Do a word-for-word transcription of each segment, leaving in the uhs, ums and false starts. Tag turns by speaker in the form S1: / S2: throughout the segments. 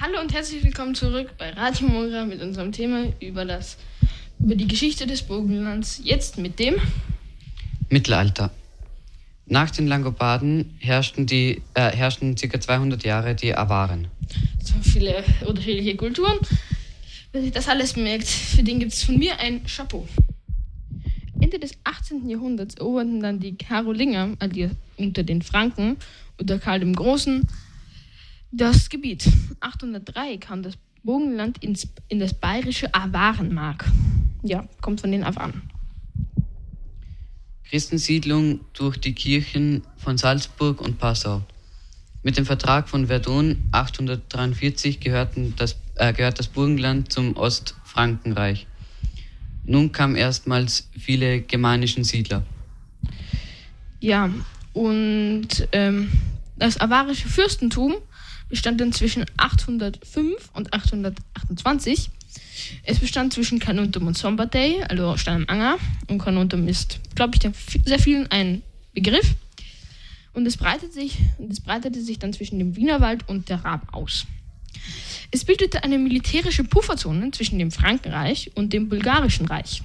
S1: Hallo und herzlich willkommen zurück bei Radio Mora mit unserem Thema über das über die Geschichte des Burgenlands. Jetzt mit dem
S2: Mittelalter. Nach den Langobarden herrschten, die, äh, herrschten ca. zweihundert Jahre die Awaren.
S1: So viele unterschiedliche Kulturen. Wer sich das alles merkt, für den gibt es von mir ein Chapeau. Ende des achtzehnten. Jahrhunderts eroberten dann die Karolinger, also unter den Franken, unter Karl dem Großen, das Gebiet. achthundertdrei kam das Burgenland ins, in das bayerische Awarenmark. Ja, kommt von den Awaren.
S2: Christensiedlung durch die Kirchen von Salzburg und Passau. Mit dem Vertrag von Verdun achthundertdreiundvierzig gehörten das, äh, gehört das Burgenland zum Ostfrankenreich. Nun kamen erstmals viele germanischen Siedler.
S1: Ja, und ähm, das awarische Fürstentum bestand dann zwischen achthundertfünf und achthundertachtundzwanzig. Es bestand zwischen Carnuntum und Szombathely, also Stein am Anger. Und Carnuntum ist, glaube ich, sehr vielen ein Begriff. Und es breitete sich, und es breitete sich dann zwischen dem Wienerwald und der Raab aus. Es bildete eine militärische Pufferzone zwischen dem Frankenreich und dem Bulgarischen Reich.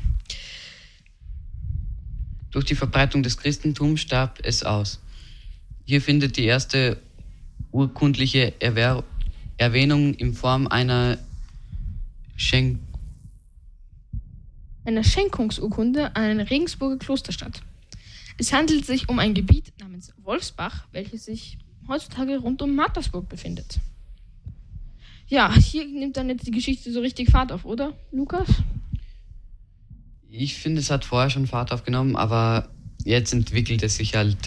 S2: Durch die Verbreitung des Christentums starb es aus. Hier findet die erste urkundliche Erwer- Erwähnung in Form einer Schenk-
S1: einer Schenkungsurkunde an ein Regensburger Kloster statt. Es handelt sich um ein Gebiet namens Wolfsbach, welches sich heutzutage rund um Mattersburg befindet. Ja, hier nimmt dann jetzt die Geschichte so richtig Fahrt auf, oder, Lukas?
S2: Ich finde, es hat vorher schon Fahrt aufgenommen, aber jetzt entwickelt es sich halt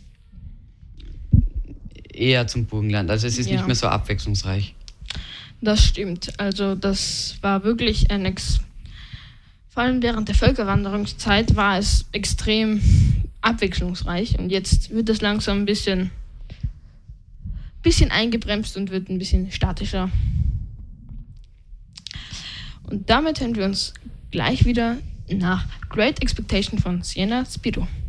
S2: eher zum Burgenland. Also es ist
S1: Ja.
S2: nicht mehr so abwechslungsreich.
S1: Das stimmt. Also das war wirklich ein Ex... Vor allem während der Völkerwanderungszeit war es extrem abwechslungsreich und jetzt wird es langsam ein bisschen, bisschen eingebremst und wird ein bisschen statischer. Und damit hören wir uns gleich wieder nach Great Expectation von Sienna Spiro.